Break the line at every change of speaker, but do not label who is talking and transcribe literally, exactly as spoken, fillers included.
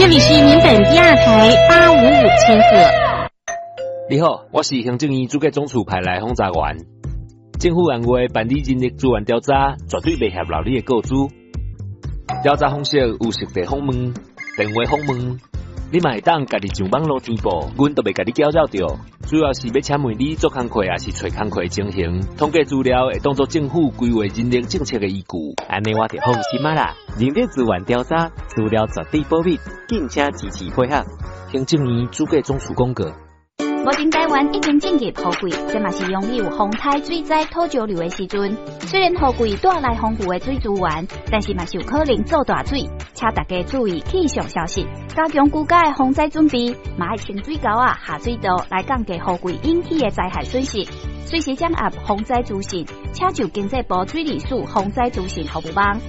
这里是民本第二台八五五千赫。
你好，我是行政院主计总处派来轰炸员。政府按话办理人力资源调查，绝对袂合漏你的告知。调查方式有实地访问、电话访问，你嘛会当家己上网络填报，阮都袂甲你搅扰着。主要是要请问你做工课，还是找工课情形，统计资料会当作政府规划人力政策的依据。
安尼我就放心啊啦！人力资源调查资料绝对保密，敬请支持配合。
行政院主计总处公告。
目前台湾已经进入雨季，这嘛是拥有风台水灾土石流的时阵。虽然雨季带来丰富的水资源，但是嘛是有可能做大水，请大家注意气象消息，加强居家的防灾准备，嘛爱清水沟啊、下水道来降低雨季引起的灾害损失。随时掌握防灾资讯，请就经济部水利署防灾资讯服务网。